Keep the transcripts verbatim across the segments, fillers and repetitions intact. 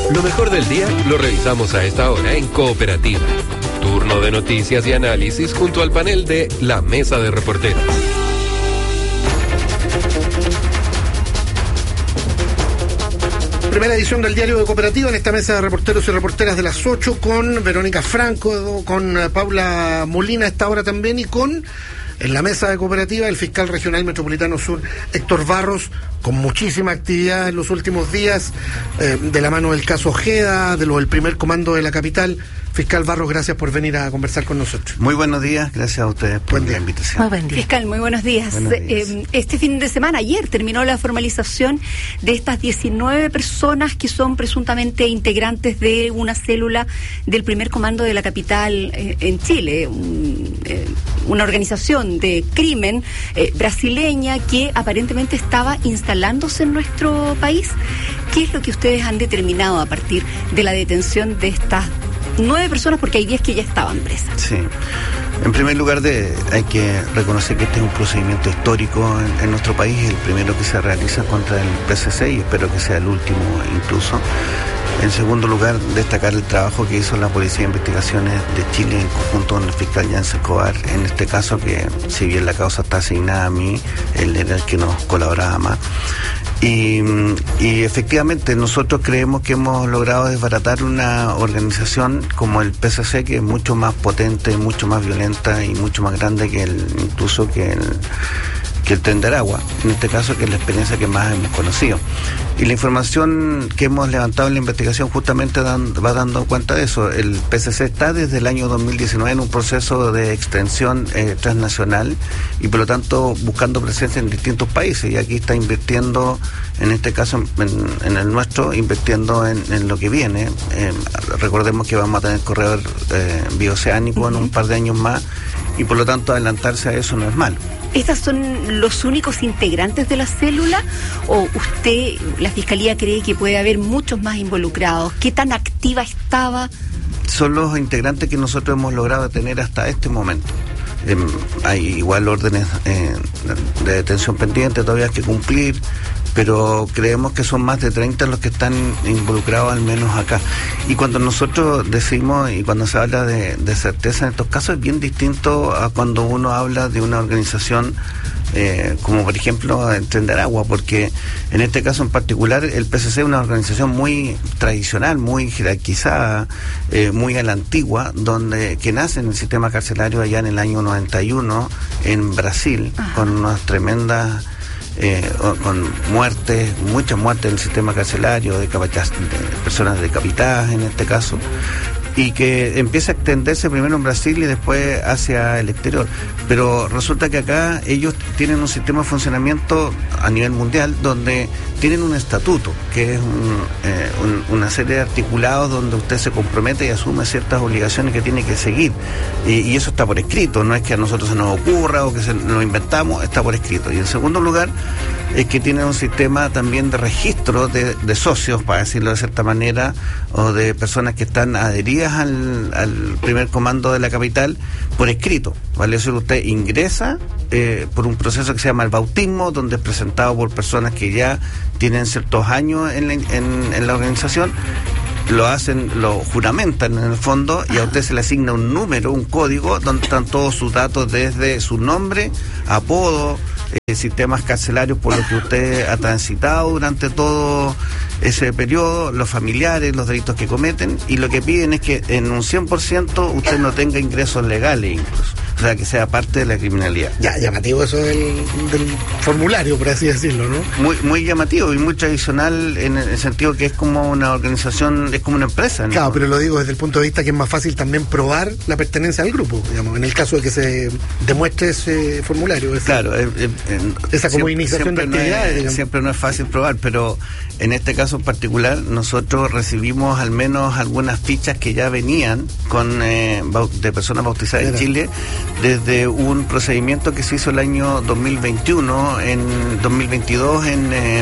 Lo mejor del día lo revisamos a esta hora en Cooperativa. Turno de noticias y análisis junto al panel de La Mesa de Reporteros. Primera edición del Diario de Cooperativa en esta mesa de reporteros y reporteras de las ocho con Verónica Franco, con Paula Molina a esta hora también y con, en la mesa de Cooperativa, el fiscal regional metropolitano sur, Héctor Barros, con muchísima actividad en los últimos días, eh, de la mano del caso Ojeda, de lo del primer comando de la capital. Fiscal Barros, gracias por venir a conversar con nosotros. Muy buenos días, gracias a ustedes por la invitación. Muy buen día. Fiscal, muy buenos días. Buenos días. Eh, este fin de semana, ayer, terminó la formalización de estas diecinueve personas que son presuntamente integrantes de una célula del primer comando de la capital eh, en Chile, un, eh, una organización de crimen eh, brasileña que aparentemente estaba instalándose en nuestro país. ¿Qué es lo que ustedes han determinado a partir de la detención de estas nueve personas, porque hay diez que ya estaban presas? Sí. En primer lugar, de, hay que reconocer que este es un procedimiento histórico en, en nuestro país, el primero que se realiza contra el P C C y espero que sea el último incluso. En segundo lugar, destacar el trabajo que hizo la Policía de Investigaciones de Chile en conjunto con el fiscal Jens Escobar, en este caso que, si bien la causa está asignada a mí, él era el que nos colaboraba más. Y, y efectivamente nosotros creemos que hemos logrado desbaratar una organización como el P C C, que es mucho más potente, mucho más violenta y mucho más grande que el, incluso que el que el Tren de Aragua, en este caso, que es la experiencia que más hemos conocido. Y la información que hemos levantado en la investigación justamente dan, va dando cuenta de eso. El P C C está desde el año dos mil diecinueve en un proceso de extensión eh, transnacional y por lo tanto buscando presencia en distintos países, y aquí está invirtiendo, en este caso en, en el nuestro, invirtiendo en, en lo que viene. Eh, recordemos que vamos a tener corredor eh, bioceánico uh-huh. en un par de años más, y por lo tanto adelantarse a eso no es malo. ¿Estas son los únicos integrantes de la célula o usted, la Fiscalía, cree que puede haber muchos más involucrados? ¿Qué tan activa estaba? Son los integrantes que nosotros hemos logrado tener hasta este momento. Eh, hay igual órdenes eh, de detención pendientes todavía que cumplir, pero creemos que son más de treinta los que están involucrados, al menos acá. Y cuando nosotros decimos, y cuando se habla de, de certeza en estos casos, es bien distinto a cuando uno habla de una organización eh, como por ejemplo el Tren de Aragua, porque en este caso en particular el P C C es una organización muy tradicional, muy jerarquizada, eh, muy a la antigua, donde que nace en el sistema carcelario allá en el año noventa y uno en Brasil. Ajá. Con unas tremendas Eh, con muertes, muchas muertes en el sistema carcelario, de, de personas decapitadas en este caso, y que empieza a extenderse primero en Brasil y después hacia el exterior. Pero resulta que acá ellos tienen un sistema de funcionamiento a nivel mundial donde tienen un estatuto, que es un, eh, un, una serie de articulados donde usted se compromete y asume ciertas obligaciones que tiene que seguir. Y, y eso está por escrito, no es que a nosotros se nos ocurra o que se lo inventamos, está por escrito. Y en segundo lugar, es que tienen un sistema también de registro de, de socios, para decirlo de cierta manera, o de personas que están adheridas al, al primer comando de la capital por escrito. Vale decir, usted ingresa eh, por un proceso que se llama el bautismo, donde es presentado por personas que ya tienen ciertos años en la, en, en la organización, lo hacen, lo juramentan en el fondo, y a usted se le asigna un número, un código, donde están todos sus datos, desde su nombre, apodo, eh, sistemas carcelarios por los que usted ha transitado durante todo ese periodo, los familiares, los delitos que cometen, y lo que piden es que en un cien por ciento usted no tenga ingresos legales incluso, o sea, que sea parte de la criminalidad. Ya, llamativo eso del, del formulario, por así decirlo, ¿no? Muy muy llamativo y muy tradicional, en el sentido que es como una organización, es como una empresa, ¿no? Claro, pero lo digo desde el punto de vista que es más fácil también probar la pertenencia al grupo, digamos, en el caso de que se demuestre ese formulario. Ese, claro, eh, eh, esa como siempre, iniciación siempre de actividades, no es, digamos. Siempre no es fácil probar, pero en este caso en particular nosotros recibimos al menos algunas fichas que ya venían con eh, de personas bautizadas Era. en Chile, desde un procedimiento que se hizo el año dos mil veintiuno, en dos mil veintidós en, eh,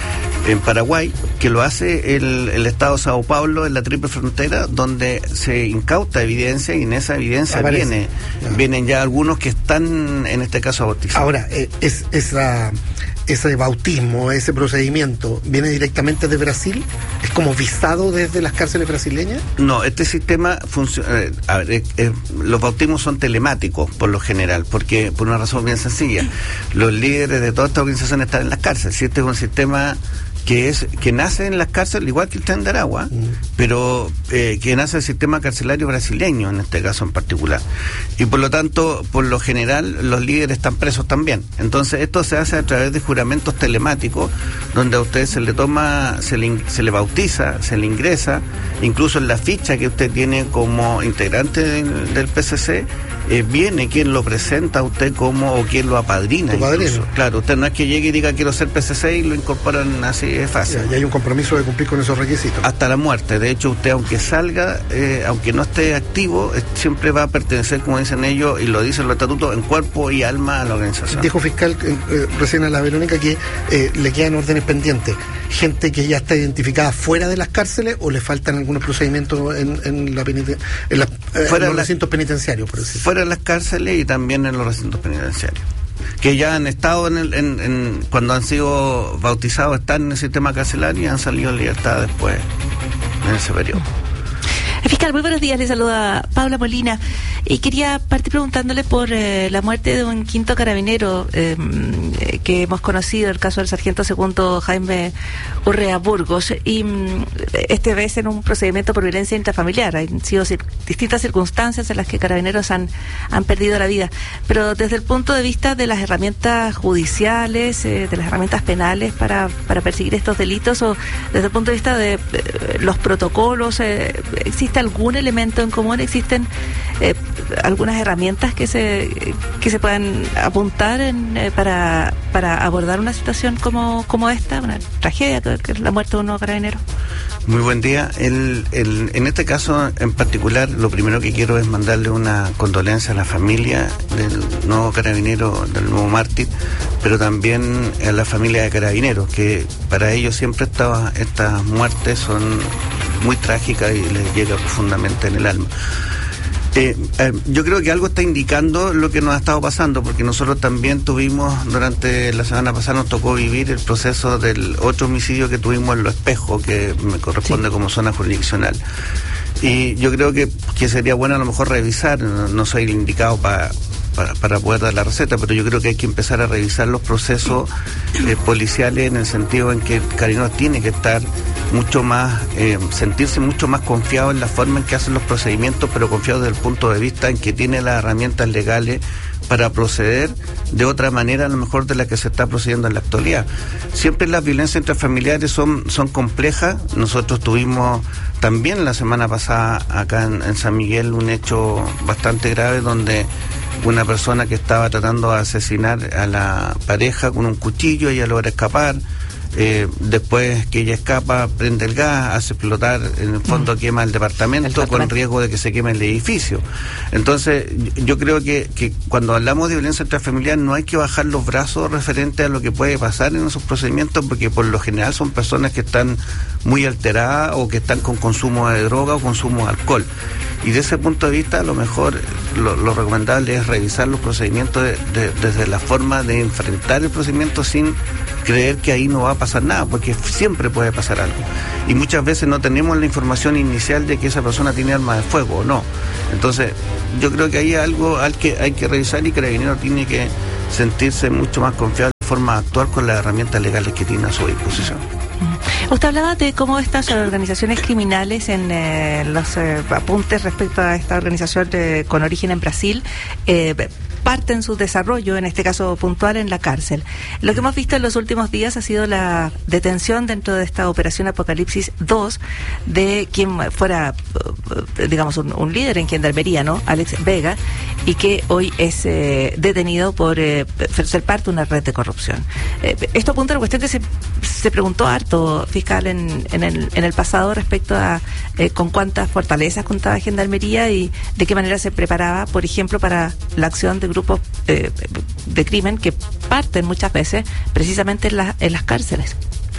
en Paraguay, que lo hace el, el Estado de Sao Paulo en la triple frontera, donde se incauta evidencia, y en esa evidencia Aparece. viene, no. vienen ya algunos que están en este caso bautizados. Ahora, eh, es esa ese bautismo, ese procedimiento, viene directamente de Brasil? ¿Es como visado desde las cárceles brasileñas? No, este sistema funciona. Eh, a ver, eh, eh, los bautismos son telemáticos por lo general, porque por una razón bien sencilla. Los líderes de toda esta organización están en las cárceles. Si este es un sistema que es que nace en las cárceles, igual que el Tren de Aragua, mm. pero eh, que nace el sistema carcelario brasileño, en este caso en particular. Y por lo tanto, por lo general, los líderes están presos también. Entonces, esto se hace a través de juramentos telemáticos, donde a usted se le toma, se le, se le bautiza, se le ingresa, incluso en la ficha que usted tiene como integrante del, del P C C, eh, viene quien lo presenta a usted como, o quien lo apadrina. Incluso. Claro, usted no es que llegue y diga quiero ser P C C y lo incorporan así. Es fácil. Y hay un compromiso de cumplir con esos requisitos. Hasta la muerte. De hecho, usted aunque salga, eh, aunque no esté activo, eh, siempre va a pertenecer, como dicen ellos, y lo dicen los estatutos, en cuerpo y alma a la organización. Dijo fiscal eh, eh, recién a la Verónica que eh, le quedan órdenes pendientes. Gente que ya está identificada fuera de las cárceles, o le faltan algunos procedimientos en, en, la peniten- en, la, eh, en los recintos penitenciarios, por decirlo. Fuera de las cárceles y también en los recintos penitenciarios, que ya han estado en el, en, en, cuando han sido bautizados, están en el sistema carcelario y han salido en libertad después, en ese periodo. Fiscal, muy buenos días, le saluda Paula Molina y quería partir preguntándole por eh, la muerte de un quinto carabinero eh, que hemos conocido, el caso del sargento segundo Jaime Urrea Burgos, y este vez en un procedimiento por violencia intrafamiliar. Han sido cir- distintas circunstancias en las que carabineros han, han perdido la vida, pero desde el punto de vista de las herramientas judiciales, eh, de las herramientas penales para, para perseguir estos delitos, o desde el punto de vista de eh, los protocolos, eh, ¿existe algún elemento en común? ¿Existen eh, algunas herramientas que se que se puedan apuntar en, eh, para para abordar una situación como como esta, una tragedia que, que es la muerte de un nuevo carabinero? Muy buen día. El, el, en este caso en particular, lo primero que quiero es mandarle una condolencia a la familia del nuevo carabinero, del nuevo mártir, pero también a la familia de carabineros, que para ellos siempre estas estas muertes son muy trágicas y les llega profundamente en el alma. Eh, eh, yo creo que algo está indicando lo que nos ha estado pasando, porque nosotros también tuvimos, durante la semana pasada nos tocó vivir el proceso del otro homicidio que tuvimos en Los Espejos, que me corresponde sí. como zona jurisdiccional. Y yo creo que, que sería bueno a lo mejor revisar, no, no soy el indicado para... Para, para poder dar la receta, pero yo creo que hay que empezar a revisar los procesos eh, policiales, en el sentido en que el carabinero tiene que estar mucho más, eh, sentirse mucho más confiado en la forma en que hacen los procedimientos, pero confiado desde el punto de vista en que tiene las herramientas legales para proceder de otra manera a lo mejor de la que se está procediendo en la actualidad. Siempre las violencias intrafamiliares son, son complejas. Nosotros tuvimos también la semana pasada acá en, en San Miguel un hecho bastante grave, donde una persona que estaba tratando de asesinar a la pareja con un cuchillo, ella logra escapar. Eh, después que ella escapa, prende el gas, hace explotar, en el fondo quema el departamento, el con riesgo de que se queme el edificio. Entonces, yo creo que, que cuando hablamos de violencia intrafamiliar no hay que bajar los brazos referente a lo que puede pasar en esos procedimientos, porque por lo general son personas que están muy alteradas o que están con consumo de droga o consumo de alcohol. Y de ese punto de vista, a lo mejor lo, lo recomendable es revisar los procedimientos de, de, desde la forma de enfrentar el procedimiento sin creer que ahí no va a pasar nada, porque siempre puede pasar algo. Y muchas veces no tenemos la información inicial de que esa persona tiene arma de fuego o no. Entonces, yo creo que hay algo hay que, hay que revisar, y Carabinero tiene que sentirse mucho más confiado en la forma de actuar con las herramientas legales que tiene a su disposición. Usted hablaba de cómo estas organizaciones criminales, en eh, los eh, apuntes respecto a esta organización de, con origen en Brasil, eh, parten su desarrollo, en este caso puntual, en la cárcel. Lo que hemos visto en los últimos días ha sido la detención dentro de esta operación Apocalipsis dos de quien fuera, digamos, un, un líder en Gendarmería, ¿no? Alex Vega, y que hoy es eh, detenido por eh, ser parte de una red de corrupción. Eh, esto apunta a una cuestión que se, se preguntó harto, fiscal, en, en, el, en el pasado respecto a eh, con cuántas fortalezas contaba Gendarmería y de qué manera se preparaba, por ejemplo, para la acción de grupos eh, de crimen que parten muchas veces precisamente en, la, en las cárceles.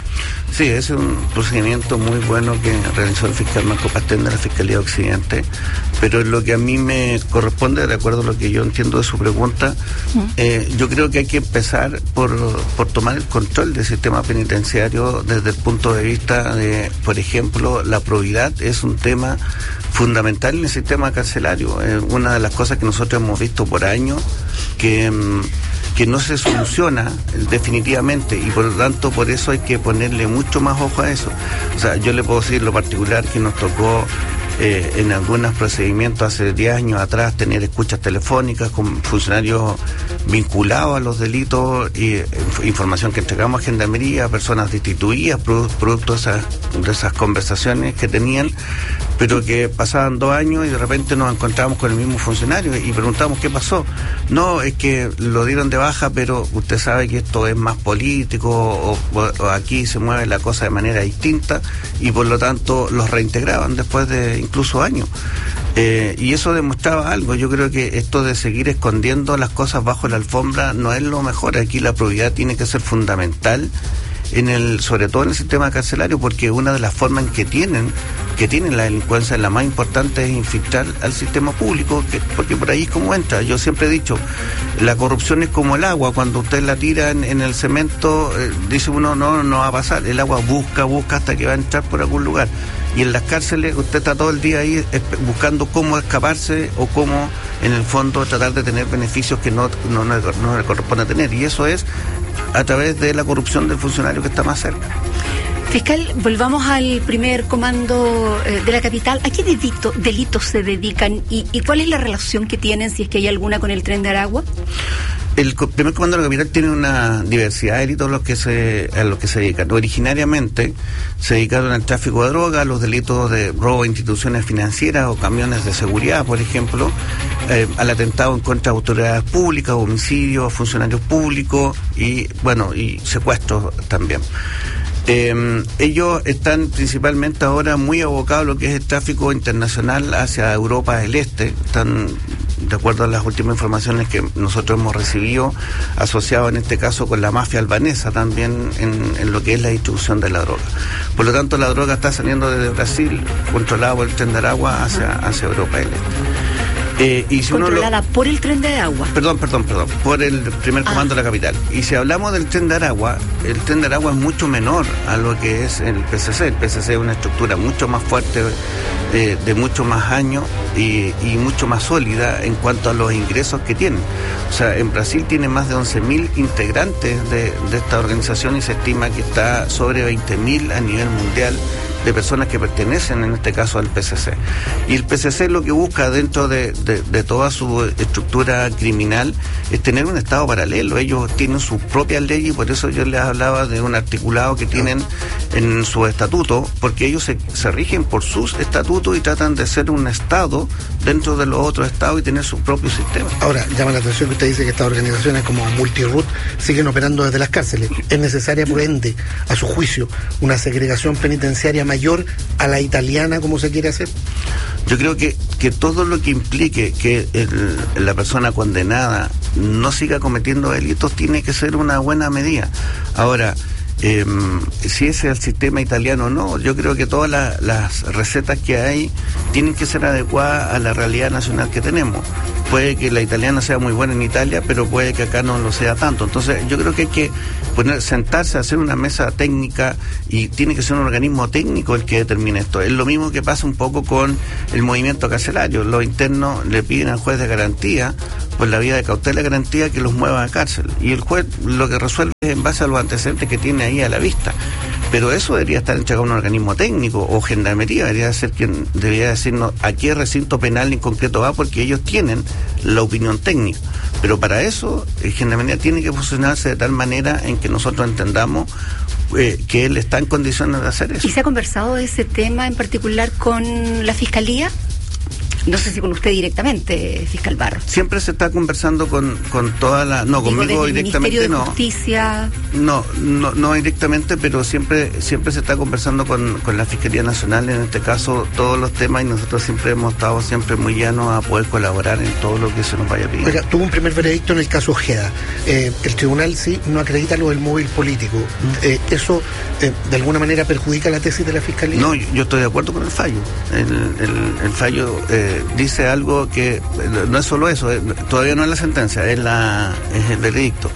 Sí, ese es un procedimiento muy bueno que realizó el fiscal Marco Pastén de la Fiscalía Occidente, pero en lo que a mí me corresponde, de acuerdo a lo que yo entiendo de su pregunta, uh-huh. eh, yo creo que hay que empezar por, por tomar el control del sistema penitenciario desde el punto de vista de, por ejemplo, la probidad es un tema fundamental en el sistema carcelario. Es una de las cosas que nosotros hemos visto por años, que... que no se soluciona definitivamente, y por lo tanto por eso hay que ponerle mucho más ojo a eso. O sea, yo le puedo decir lo particular que nos tocó eh, en algunos procedimientos hace diez años atrás tener escuchas telefónicas con funcionarios vinculados a los delitos y eh, información que entregamos a Gendarmería, personas destituidas producto de esas, de esas conversaciones que tenían, pero que pasaban dos años y de repente nos encontramos con el mismo funcionario y preguntamos qué pasó. No, es que lo dieron de baja, pero usted sabe que esto es más político o, o aquí se mueve la cosa de manera distinta, y por lo tanto los reintegraban después de incluso años. Eh, y eso demostraba algo. Yo creo que esto de seguir escondiendo las cosas bajo la alfombra no es lo mejor. Aquí la probidad tiene que ser fundamental, en el, sobre todo en el sistema carcelario, porque una de las formas en que tienen que tienen la delincuencia, la más importante, es infiltrar al sistema público, que, porque por ahí es como entra. Yo siempre he dicho, la corrupción es como el agua, cuando usted la tira en, en el cemento, eh, dice uno, no, no va a pasar, el agua busca, busca hasta que va a entrar por algún lugar. Y en las cárceles usted está todo el día ahí buscando cómo escaparse o cómo, en el fondo, tratar de tener beneficios que no, no, no, no le corresponde tener, y eso es a través de la corrupción del funcionario que está más cerca. Fiscal, volvamos al primer comando eh, de la capital. ¿A qué delito, delitos se dedican y, y cuál es la relación que tienen, si es que hay alguna, con el Tren de Aragua? El primer comando de la capital tiene una diversidad de delitos a los que se, a los que se dedican. Originariamente se dedicaron al tráfico de drogas, los delitos de robo a instituciones financieras o camiones de seguridad, por ejemplo, eh, al atentado en contra de autoridades públicas, homicidios, funcionarios públicos y, bueno, y secuestros también. Eh, ellos están principalmente ahora muy abocados a lo que es el tráfico internacional hacia Europa del Este. Están, de acuerdo a las últimas informaciones que nosotros hemos recibido, asociados en este caso con la mafia albanesa también en, en lo que es la distribución de la droga. Por lo tanto, la droga está saliendo desde Brasil, controlada por el Tren de Aragua, hacia, hacia Europa del Este. Eh, y si Controlada uno lo, por el Tren de Aragua. Perdón, perdón, perdón, por el primer comando ah. de la capital. Y si hablamos del Tren de Aragua, el Tren de Aragua es mucho menor a lo que es el P C C. El P C C es una estructura mucho más fuerte, eh, de mucho más años y, y mucho más sólida en cuanto a los ingresos que tiene. O sea, en Brasil tiene más de once mil integrantes de, de esta organización y se estima que está sobre veinte mil a nivel mundial de personas que pertenecen en este caso al P C C. Y el P C C lo que busca dentro de, de, de toda su estructura criminal es tener un Estado paralelo. Ellos tienen sus propias leyes y por eso yo les hablaba de un articulado que tienen en su estatuto, porque ellos se, se rigen por sus estatutos y tratan de ser un Estado dentro de los otros estados y tener su propio sistema. Ahora, llama la atención que usted dice que estas organizaciones como Multirut siguen operando desde las cárceles. ¿Es necesaria, por ende, a su juicio, una segregación penitenciaria mayor a la italiana como se quiere hacer? Yo creo que, que todo lo que implique que el, la persona condenada no siga cometiendo delitos tiene que ser una buena medida. Ahora, Eh, si ese es el sistema italiano o no, yo creo que todas la, las recetas que hay tienen que ser adecuadas a la realidad nacional que tenemos. Puede que la italiana sea muy buena en Italia, pero puede que acá no lo sea tanto. Entonces yo creo que hay que poner, sentarse a hacer una mesa técnica y tiene que ser un organismo técnico el que determine esto. Es lo mismo que pasa un poco con el movimiento carcelario. Los internos le piden al juez de garantía, por la vía de cautela de garantía, que los mueva a cárcel. Y el juez lo que resuelve es en base a los antecedentes que tiene ahí a la vista. Pero eso debería estar entregado a un organismo técnico, o Gendarmería debería ser quien debería decirnos a qué recinto penal en concreto va, porque ellos tienen la opinión técnica. Pero para eso, el Gendarmería tiene que funcionarse de tal manera en que nosotros entendamos eh, que él está en condiciones de hacer eso. ¿Y se ha conversado de ese tema en particular con la Fiscalía? No sé si con usted directamente, fiscal Barros. Siempre se está conversando con, con toda la... No, Digo, conmigo desde directamente el Ministerio de no. Justicia. No, no, no directamente, pero siempre siempre se está conversando con, con la Fiscalía Nacional, en este caso, todos los temas, y nosotros siempre hemos estado siempre muy llanos a poder colaborar en todo lo que se nos vaya a pedir. Oiga, tuvo un primer veredicto en el caso Ojeda. Eh, el tribunal sí no acredita lo del móvil político. Eh, ¿Eso eh, de alguna manera perjudica la tesis de la Fiscalía? No, yo estoy de acuerdo con el fallo. El, el, el fallo eh, dice algo que no es solo eso, eh, todavía no es la sentencia, es, la, es el veredicto.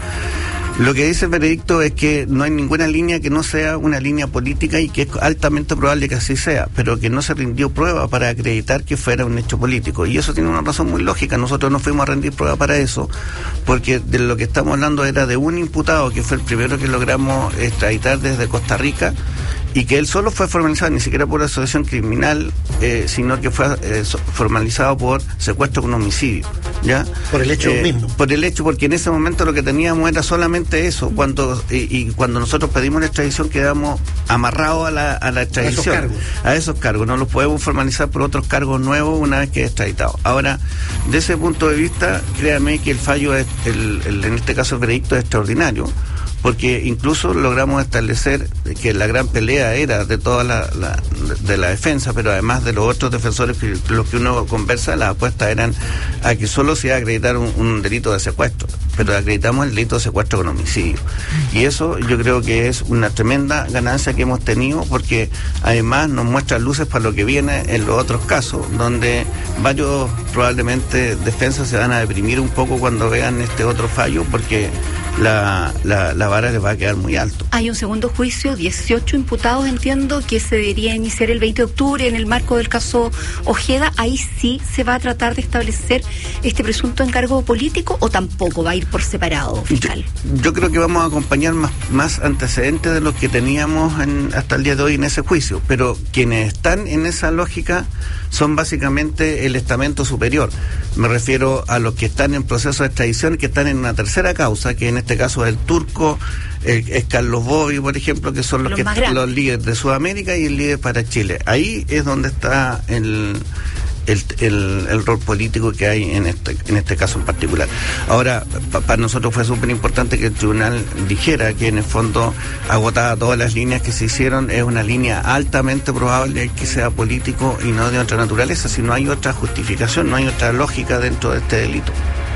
Lo que dice el veredicto es que no hay ninguna línea que no sea una línea política y que es altamente probable que así sea, pero que no se rindió prueba para acreditar que fuera un hecho político. Y eso tiene una razón muy lógica. Nosotros no fuimos a rendir prueba para eso, porque de lo que estamos hablando era de un imputado que fue el primero que logramos extraditar desde Costa Rica, y que él solo fue formalizado, ni siquiera por asociación criminal, eh, sino que fue eh, formalizado por secuestro con homicidio, ¿ya? Por el hecho eh, mismo. Por el hecho, porque en ese momento lo que teníamos era solamente eso. Cuando y, y cuando nosotros pedimos la extradición quedamos amarrados a la, a la extradición. A esos cargos. A esos cargos. No los podemos formalizar por otros cargos nuevos una vez que es extraditado. Ahora, de ese punto de vista, créame que el fallo, es el, el, en este caso el veredicto es extraordinario, porque incluso logramos establecer que la gran pelea era de toda la, la de la defensa, pero además de los otros defensores que los que uno conversa, las apuestas eran a que solo se iba a acreditar un, un delito de secuestro, pero acreditamos el delito de secuestro con homicidio, y eso yo creo que es una tremenda ganancia que hemos tenido, porque además nos muestra luces para lo que viene en los otros casos, donde varios probablemente defensas se van a deprimir un poco cuando vean este otro fallo, porque la, la, la vara les va a quedar muy alto. Hay un segundo juicio, dieciocho imputados, entiendo, que se debería iniciar el veinte de octubre en el marco del caso Ojeda. Ahí sí se va a tratar de establecer este presunto encargo político, o tampoco va a ir por separado, fiscal. Yo, yo creo que vamos a acompañar más, más antecedentes de los que teníamos en, hasta el día de hoy en ese juicio, pero quienes están en esa lógica son básicamente el estamento superior. Me refiero a los que están en proceso de extradición, que están en una tercera causa, que en este caso es el turco, el, es Carlos Bobby, por ejemplo, que son los, los que los líderes de Sudamérica y el líder para Chile. Ahí es donde está el El, el, el rol político que hay en este en este caso en particular. Ahora, pa, para nosotros fue súper importante que el tribunal dijera que en el fondo, agotada todas las líneas que se hicieron, es una línea altamente probable que sea político y no de otra naturaleza, si no hay otra justificación, no hay otra lógica dentro de este delito.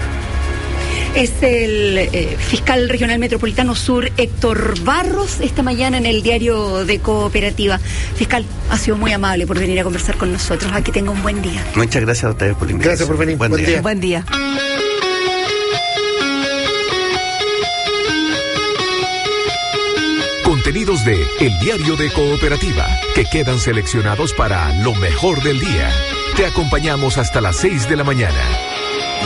Es el eh, fiscal regional metropolitano sur, Héctor Barros, esta mañana en el diario de Cooperativa. Fiscal, ha sido muy amable por venir a conversar con nosotros. Aquí tenga un buen día. Muchas gracias a ustedes por la invitación. Gracias por venir. Buen, buen día. día. Buen día. Contenidos de El Diario de Cooperativa, que quedan seleccionados para lo mejor del día. Te acompañamos hasta las seis de la mañana.